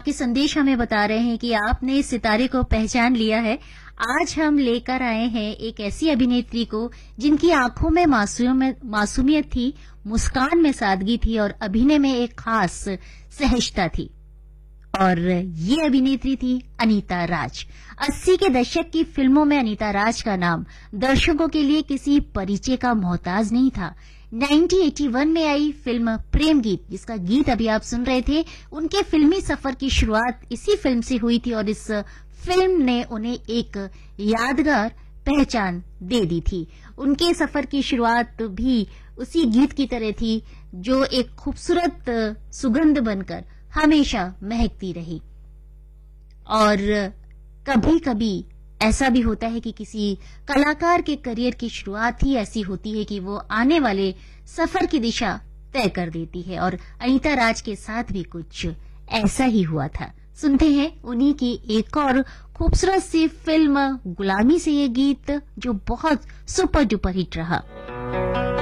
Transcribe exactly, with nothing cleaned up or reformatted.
आपके संदेश हमें बता रहे हैं कि आपने सितारे को पहचान लिया है। आज हम लेकर आए हैं एक ऐसी अभिनेत्री को जिनकी आंखों में मासूमियत थी, मुस्कान में सादगी थी और अभिनय में एक खास सहजता थी। और ये अभिनेत्री थी अनीता राज। अस्सी के दशक की फिल्मों में अनीता राज का नाम दर्शकों के लिए किसी परिचय का मोहताज नहीं था। उन्नीस सौ इक्यासी में आई फिल्म प्रेम गीत, जिसका गीत अभी आप सुन रहे थे, उनके फिल्मी सफर की शुरुआत इसी फिल्म से हुई थी और इस फिल्म ने उन्हें एक यादगार पहचान दे दी थी। उनके सफर की शुरुआत भी उसी गीत की तरह थी जो एक खूबसूरत सुगंध बनकर हमेशा महकती रही। और कभी कभी ऐसा भी होता है कि किसी कलाकार के करियर की शुरुआत ही ऐसी होती है कि वो आने वाले सफर की दिशा तय कर देती है, और अनीता राज के साथ भी कुछ ऐसा ही हुआ था। सुनते हैं उन्हीं की एक और खूबसूरत सी फिल्म गुलामी से ये गीत जो बहुत सुपर डुपर हिट रहा।